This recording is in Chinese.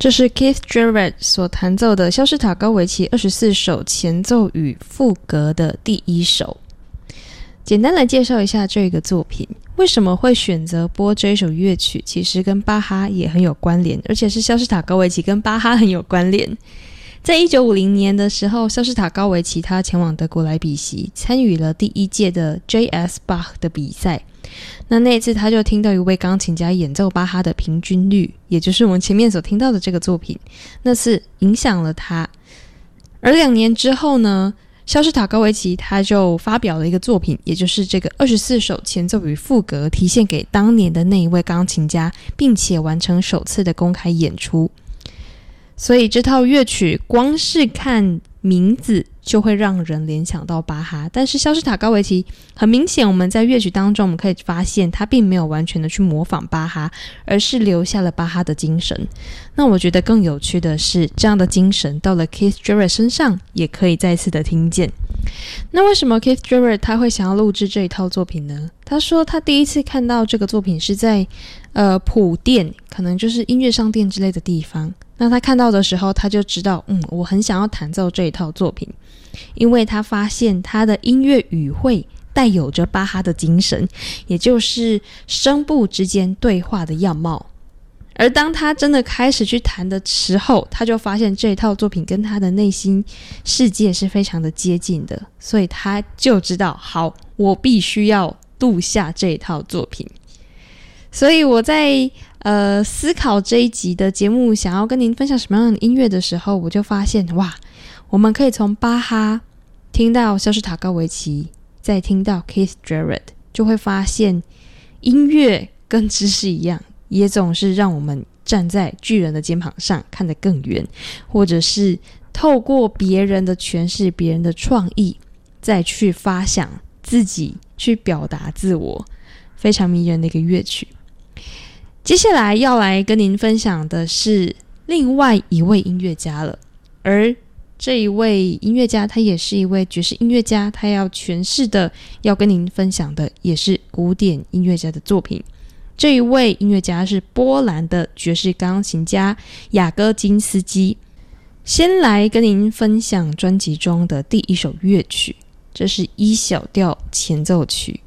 这是 Keith Jarrett 所弹奏的肖斯塔高维奇24首前奏与赋格的第一首。简单来介绍一下这个作品，为什么会选择播这一首乐曲，其实跟巴哈也很有关联，而且是肖斯塔高维奇跟巴哈很有关联。在1950年的时候，肖斯塔高维奇他前往德国来比习，参与了第一届的 J.S. Bach 的比赛。那一次他就听到一位钢琴家演奏巴哈的平均律，也就是我们前面所听到的这个作品，那次影响了他。而2年之后呢，肖斯塔高维奇他就发表了一个作品，也就是这个24首前奏与赋格，提献给当年的那一位钢琴家，并且完成首次的公开演出。所以这套乐曲光是看名字就会让人联想到巴哈，但是肖斯塔高维奇很明显，我们在乐曲当中我们可以发现他并没有完全的去模仿巴哈，而是留下了巴哈的精神。那我觉得更有趣的是，这样的精神到了 Keith Jarrett 身上也可以再次的听见。那为什么 Keith Jarrett 他会想要录制这一套作品呢？他说他第一次看到这个作品是在谱店，可能就是音乐商店之类的地方。那他看到的时候，他就知道我很想要弹奏这一套作品，因为他发现他的音乐语汇带有着巴哈的精神，也就是声部之间对话的样貌。而当他真的开始去弹的时候，他就发现这一套作品跟他的内心世界是非常的接近的，所以他就知道，好，我必须要录下这一套作品。所以我在思考这一集的节目想要跟您分享什么样的音乐的时候，我就发现，哇，我们可以从巴哈听到肖斯塔高维奇，再听到 Keith Jarrett， 就会发现音乐跟知识一样，也总是让我们站在巨人的肩膀上看得更远，或者是透过别人的诠释，别人的创意，再去发想自己，去表达自我，非常迷人的一个乐曲。接下来要来跟您分享的是另外一位音乐家了，而这一位音乐家他也是一位爵士音乐家，他要诠释的，要跟您分享的也是古典音乐家的作品。这一位音乐家是波兰的爵士钢琴家雅戈金斯基。先来跟您分享专辑中的第一首乐曲，这是E小调前奏曲。